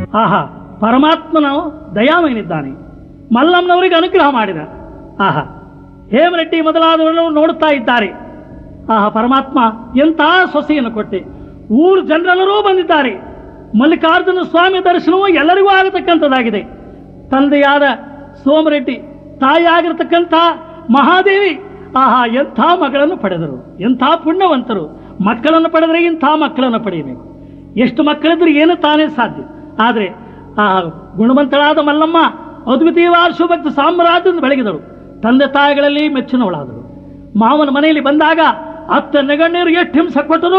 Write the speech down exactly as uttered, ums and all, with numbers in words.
ಆಹಾ, ಪರಮಾತ್ಮನು ದಯಾಮಯನಿದ್ದಾನೆ. ಮಲ್ಲಮ್ಮನವರಿಗೆ ಅನುಗ್ರಹ ಮಾಡಿದ. ಆಹಾ, ಹೇಮರೆಡ್ಡಿ ಮೊದಲಾದವರು ನೋಡುತ್ತಾ ಇದ್ದಾರೆ. ಆಹಾ, ಪರಮಾತ್ಮ ಎಂಥ ಸೊಸೆಯನ್ನು ಕೊಟ್ಟೆ. ಊರು ಜನರೆಲ್ಲರೂ ಬಂದಿದ್ದಾರೆ. ಮಲ್ಲಿಕಾರ್ಜುನ ಸ್ವಾಮಿ ದರ್ಶನವು ಎಲ್ಲರಿಗೂ ಆಗತಕ್ಕಂಥದ್ದಾಗಿದೆ. ತಂದೆಯಾದ ಸೋಮರೆಡ್ಡಿ, ತಾಯಿಯಾಗಿರ್ತಕ್ಕಂಥ ಮಹಾದೇವಿ, ಆಹಾ, ಎಂಥ ಮಗಳನ್ನು ಪಡೆದರು. ಎಂಥ ಪುಣ್ಯವಂತರು. ಮಕ್ಕಳನ್ನು ಪಡೆದರೆ ಇಂಥ ಮಕ್ಕಳನ್ನು ಪಡೆಯಬೇಕು. ಎಷ್ಟು ಮಕ್ಕಳಿದ್ರೆ ಏನು ತಾನೇ ಸಾಧ್ಯ. ಆದರೆ ಆ ಗುಣವಂತಳಾದ ಮಲ್ಲಮ್ಮ ಅದ್ವಿತೀಯವಾದ ಶಿವಭಕ್ತ ಸಾಮ್ರಾಜ್ಯದಿಂದ ಬೆಳಗಿದಳು. ತಂದೆ ತಾಯಿಗಳಲ್ಲಿ ಮೆಚ್ಚಿನವಳಾದಳು. ಮಾವನ ಮನೆಯಲ್ಲಿ ಬಂದಾಗ ಅತ್ತ ನೆಗಣ್ಣೀರು ಎಷ್ಟು ಹಿಂಸೆ ಕೊಟ್ಟರು.